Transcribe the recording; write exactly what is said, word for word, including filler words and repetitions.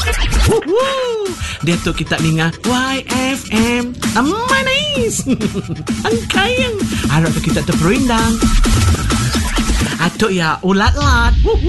Woo! Dia tu kita dengar Y F M. Manis. Ang kayang. Harap tu kita terperindang. Atuk ya ulat-lat.